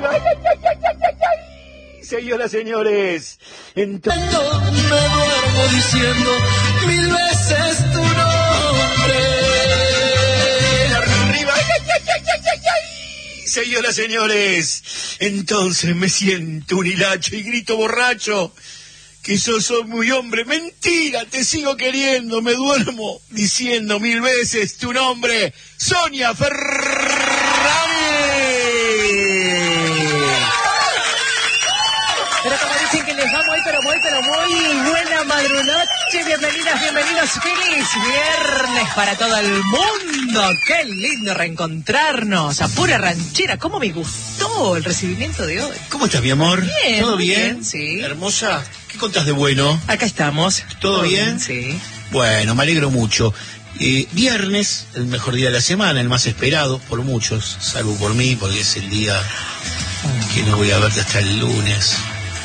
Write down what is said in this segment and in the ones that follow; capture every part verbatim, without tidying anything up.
arriba. Ay, ay, ay, ay, ay, ay, ay. Señoras, señores. Entonces... Me duermo diciendo mil veces tu nombre. Arriba. Ay, ay, ay, ay, ay, ay, ay. Señoras, señores. Entonces me siento un hilacho y grito borracho que yo soy muy hombre. Mentira, te sigo queriendo, me duermo diciendo mil veces tu nombre, Sonia Ferrari. Pero como dicen que les va muy, pero muy, pero muy buena madrugada. Bienvenidas, bienvenidos. Feliz viernes para todo el mundo. Qué lindo reencontrarnos. A pura ranchera. ¿Cómo me gustó el recibimiento de hoy? ¿Cómo estás, mi amor? Bien. ¿Todo bien? bien? Sí. Hermosa. ¿Qué contás de bueno? Acá estamos. ¿Todo, ¿Todo bien? bien? Sí. Bueno, me alegro mucho. Eh, viernes, el mejor día de la semana, el más esperado por muchos, salvo por mí, porque es el día que no voy a verte hasta el lunes.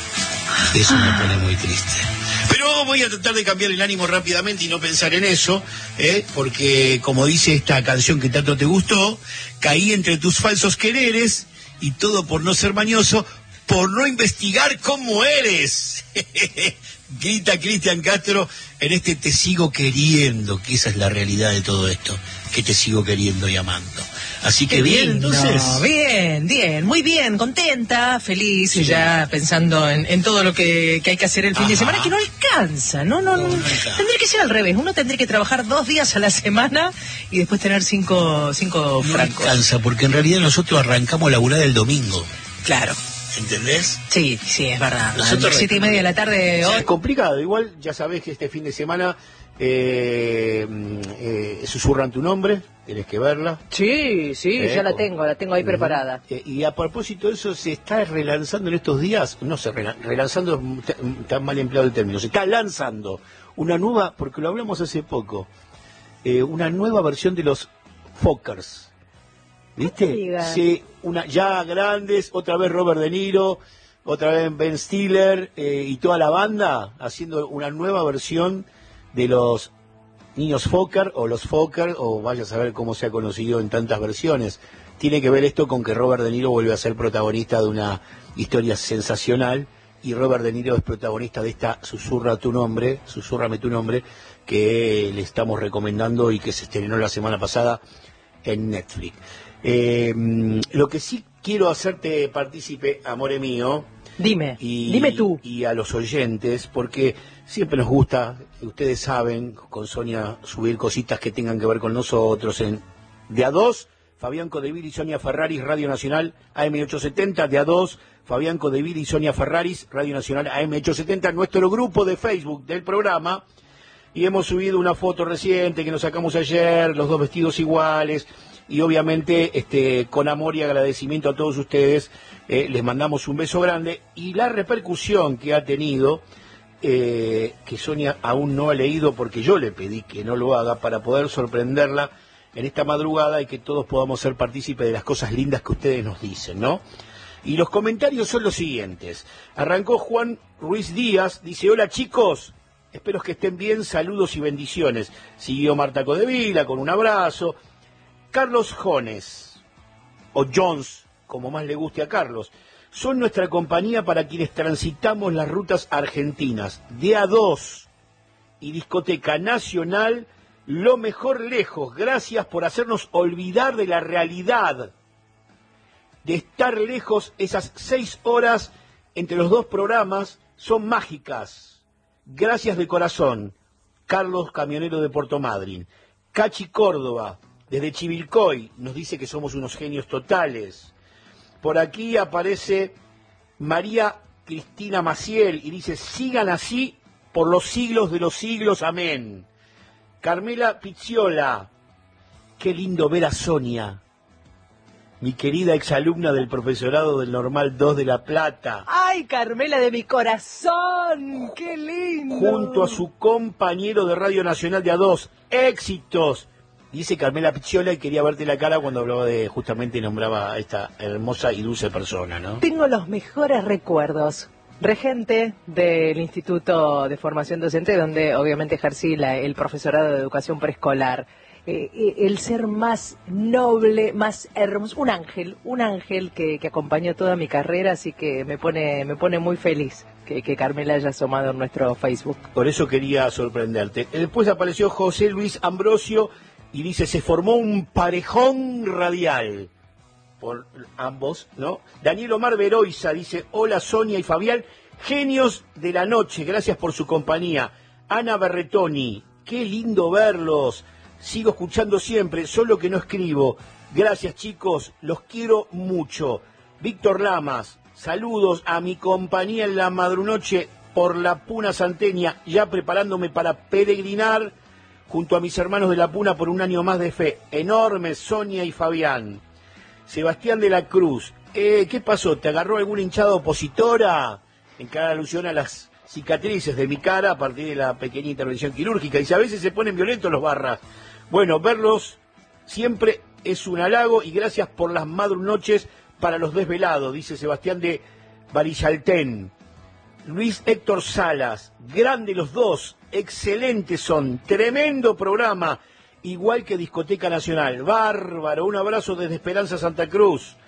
Eso me pone muy triste. Pero voy a tratar de cambiar el ánimo rápidamente y no pensar en eso, ¿eh? Porque como dice esta canción que tanto te gustó, caí entre tus falsos quereres y todo por no ser mañoso, por no investigar cómo eres. Grita Cristian Castro en este Te sigo queriendo, que esa es la realidad de todo esto, que te sigo queriendo y amando. Así que bien, entonces. Bien, bien, muy bien, contenta, feliz, sí. Ya pensando en, en todo lo que, que hay que hacer el fin Ajá. de semana, que no alcanza, no, no, no, no tendría que ser al revés, uno tendría que trabajar dos días a la semana y después tener cinco, cinco no francos. No alcanza, porque en realidad nosotros arrancamos la laburar el domingo. Claro. ¿Entendés? Sí, sí, es verdad. Nosotros siete y media de la tarde hoy. Es complicado, igual ya sabés que este fin de semana eh, eh, susurran tu nombre, tenés que verla. Sí, sí, eh, ya la tengo, la tengo ahí uh-huh. preparada. Eh, y a propósito de eso, se está relanzando en estos días, no sé, relanzando, está mal empleado el término, se está lanzando una nueva, porque lo hablamos hace poco, eh, una nueva versión de los Fockers. ¿Viste? Sí, una, ya grandes, otra vez Robert De Niro, otra vez Ben Stiller eh, y toda la banda haciendo una nueva versión de los niños Fokker o los Fokker, o vaya a saber cómo se ha conocido en tantas versiones. Tiene que ver esto con que Robert De Niro vuelve a ser protagonista de una historia sensacional y Robert De Niro es protagonista de esta Susurra tu nombre, Susúrrame tu nombre, que le estamos recomendando y que se estrenó la semana pasada en Netflix. Eh, lo que sí quiero hacerte partícipe, amore mío. Dime, y, dime tú. Y a los oyentes, porque siempre nos gusta, ustedes saben, con Sonia, subir cositas que tengan que ver con nosotros. En De A dos, Fabián Codeville y Sonia Ferraris, Radio Nacional A M ochocientos setenta. De A dos, Fabián Codeville y Sonia Ferraris, Radio Nacional A M ochocientos setenta. Nuestro grupo de Facebook del programa. Y hemos subido una foto reciente que nos sacamos ayer, los dos vestidos iguales. Y obviamente, este, con amor y agradecimiento a todos ustedes, eh, les mandamos un beso grande. Y la repercusión que ha tenido, eh, que Sonia aún no ha leído porque yo le pedí que no lo haga para poder sorprenderla en esta madrugada y que todos podamos ser partícipes de las cosas lindas que ustedes nos dicen, ¿no? Y los comentarios son los siguientes. Arrancó Juan Ruiz Díaz, dice: hola chicos, espero que estén bien, saludos y bendiciones. Siguió Marta Codevila con un abrazo. Carlos Jones, o Jones, como más le guste a Carlos, son nuestra compañía para quienes transitamos las rutas argentinas. De A dos y Discoteca Nacional, lo mejor lejos. Gracias por hacernos olvidar de la realidad, de estar lejos. Esas seis horas entre los dos programas son mágicas. Gracias de corazón. Carlos, camionero de Puerto Madryn. Cachi Córdoba, desde Chivilcoy, nos dice que somos unos genios totales. Por aquí aparece María Cristina Maciel y dice: sigan así por los siglos de los siglos, amén. Carmela Pizziola, qué lindo ver a Sonia, mi querida exalumna del profesorado del Normal dos de La Plata. ¡Ay, Carmela de mi corazón! ¡Qué lindo! Junto a su compañero de Radio Nacional de A dos, éxitos. Dice Carmela Picciola y quería verte la cara cuando hablaba de, justamente nombraba a esta hermosa y dulce persona, ¿no? Tengo los mejores recuerdos. Regente del Instituto de Formación Docente, donde obviamente ejercí la, el profesorado de educación preescolar. eh, el ser más noble, más hermoso, un ángel, un ángel que, que acompañó toda mi carrera, así que me pone, me pone muy feliz que, que Carmela haya asomado en nuestro Facebook. Por eso quería sorprenderte. Después apareció José Luis Ambrosio y dice, se formó un parejón radial. Por ambos, ¿no? Daniel Omar Veroiza dice, hola Sonia y Fabián, genios de la noche, gracias por su compañía. Ana Berretoni, qué lindo verlos, sigo escuchando siempre, solo que no escribo. Gracias chicos, los quiero mucho. Víctor Lamas, saludos a mi compañía en la madrunoche por la Puna Santeña, ya preparándome para peregrinar junto a mis hermanos de la Puna por un año más de fe. Enorme Sonia y Fabián. Sebastián de la Cruz, eh, ¿qué pasó? ¿Te agarró alguna hinchada opositora? En cada alusión a las cicatrices de mi cara a partir de la pequeña intervención quirúrgica. Dice, a veces se ponen violentos los barras. Bueno, verlos siempre es un halago y gracias por las madrunoches para los desvelados, dice Sebastián de Barillaltén. Luis Héctor Salas, grande los dos, excelentes son, tremendo programa. Igual que Discoteca Nacional, bárbaro, un abrazo desde Esperanza Santa Cruz.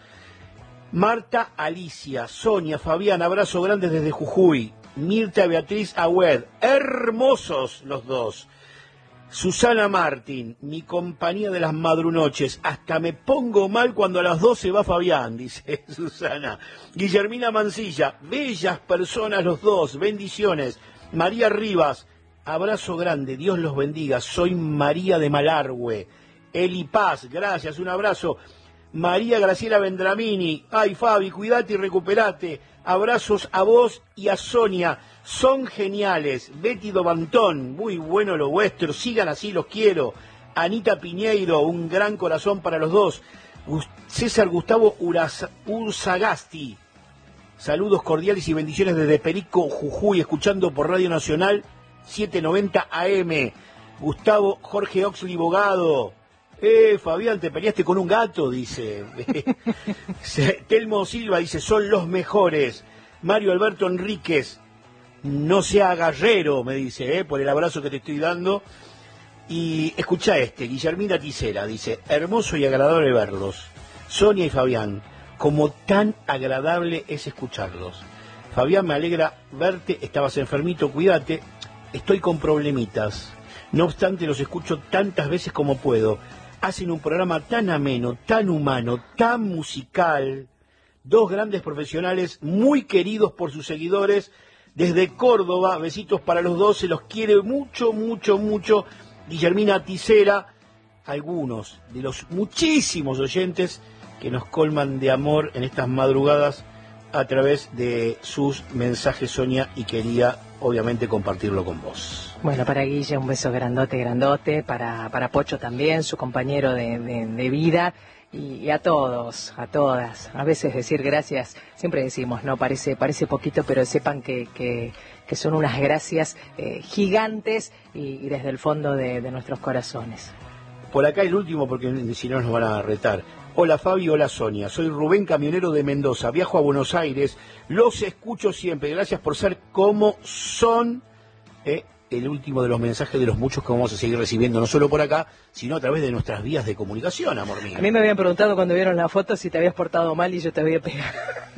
Marta Alicia, Sonia, Fabián, abrazo grande desde Jujuy. Mirta Beatriz Agüed, hermosos los dos. Susana Martín, mi compañía de las madrunoches, hasta me pongo mal cuando a las doce va Fabián, dice Susana. Guillermina Mancilla, bellas personas los dos, bendiciones. María Rivas, abrazo grande, Dios los bendiga, soy María de Malargüe. Eli Paz, gracias, un abrazo. María Graciela Vendramini, ay Fabi, cuídate y recuperate. Abrazos a vos y a Sonia, son geniales. Betty Dobantón, muy bueno lo vuestro, sigan así, los quiero. Anita Piñeiro, un gran corazón para los dos. César Gustavo Urzagasti, saludos cordiales y bendiciones desde Perico, Jujuy, escuchando por Radio Nacional setecientos noventa A M. Gustavo Jorge Oxley Bogado. Eh, Fabián, te peleaste con un gato, dice. Telmo Silva dice, son los mejores. Mario Alberto Enríquez, no sea guerrero, me dice, eh, por el abrazo que te estoy dando. Y escucha este, Guillermina Tisera, dice, hermoso y agradable verlos. Sonia y Fabián, como tan agradable es escucharlos. Fabián, me alegra verte, estabas enfermito, cuídate. Estoy con problemitas, no obstante los escucho tantas veces como puedo. Hacen un programa tan ameno, tan humano, tan musical. Dos grandes profesionales muy queridos por sus seguidores. Desde Córdoba, besitos para los dos, se los quiere mucho, mucho, mucho. Guillermina Tisera, algunos de los muchísimos oyentes que nos colman de amor en estas madrugadas a través de sus mensajes, Sonia, y quería obviamente compartirlo con vos. Bueno, para Guille un beso grandote, grandote, para, para Pocho también, su compañero de, de, de vida, y, y a todos, a todas. A veces decir gracias, siempre decimos, no, parece, parece poquito, pero sepan que, que, que son unas gracias eh, gigantes y, y desde el fondo de, de nuestros corazones. Por acá el último, porque si no nos van a retar. Hola Fabi, hola Sonia, soy Rubén, camionero de Mendoza, viajo a Buenos Aires, los escucho siempre, gracias por ser como son. Eh, el último de los mensajes de los muchos que vamos a seguir recibiendo, no solo por acá, sino a través de nuestras vías de comunicación, amor mío. A mí me habían preguntado cuando vieron la foto si te habías portado mal y yo te había pegado.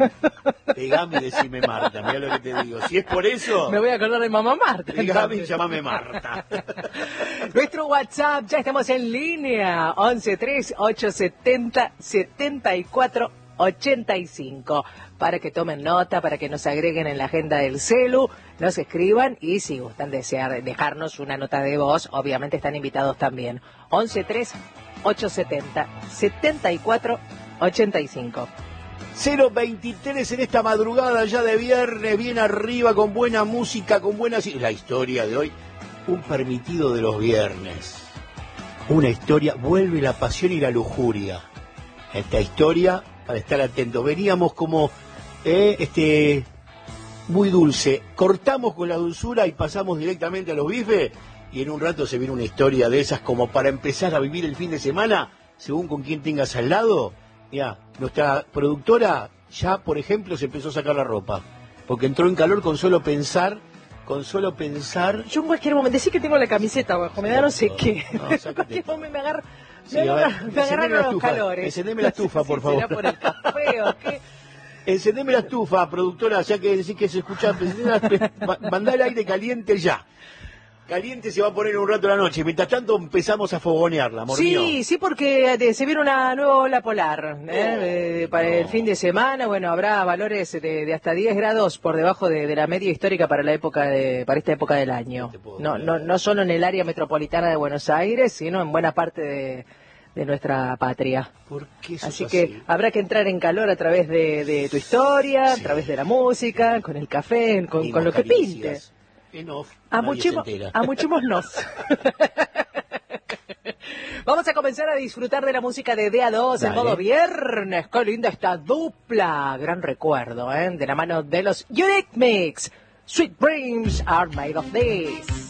Pegame y decime Marta, mira lo que te digo. Si es por eso... Me voy a acordar de mamá Marta. Pegame y llamame Marta. Nuestro WhatsApp, ya estamos en línea, once tres ocho setenta setenta y cuatro ochenta y cinco. Para que tomen nota, para que nos agreguen en la agenda del celu, nos escriban y si gustan desear dejarnos una nota de voz, obviamente están invitados también. once tres ocho setenta setenta y cuatro ochenta y cinco. cero veintitrés en esta madrugada ya de viernes, bien arriba, con buena música, con buena... La historia de hoy, un permitido de los viernes. Una historia, vuelve la pasión y la lujuria. Esta historia, para estar atentos, veníamos como... Eh, este muy dulce, cortamos con la dulzura y pasamos directamente a los bifes y en un rato se viene una historia de esas como para empezar a vivir el fin de semana según con quién tengas al lado. Mira, nuestra productora ya por ejemplo se empezó a sacar la ropa porque entró en calor con solo pensar con solo pensar... Yo en cualquier momento, decí que tengo la camiseta abajo, me da no sé No, qué. no, En sácate cualquier todo. momento me agarra, Sí, me a ver, agarra, me encendeme agarran la los estufa, calores. encendeme la estufa, No sé por si favor. será por el café o qué. Encendeme la estufa, productora, ya que decís que se escucha, mandá el aire caliente ya. Caliente se va a poner un rato a la noche. Mientras tanto empezamos a fogonearla, amor mío. Sí, sí, porque de- se viene una nueva ola polar ¿eh? Eh, para el no. fin de semana. Bueno, habrá valores de, de hasta diez grados por debajo de, de la media histórica para la época de, para esta época del año. No te puedo No, creer. no, no solo en el área metropolitana de Buenos Aires, sino en buena parte de, de nuestra patria. ¿Por qué sos Así así? que habrá que entrar en calor a través de, de tu historia, Sí. a través de la música, con el café, con, Mimos, con lo que pinte. caricias. En off, A nadie se muchimo- entera. a muchímonos. Vamos a comenzar a disfrutar de la música de D A dos en Dale. modo viernes. Qué linda esta dupla. Gran recuerdo, ¿eh? De la mano de los Eurythmics. Sweet dreams are made of this.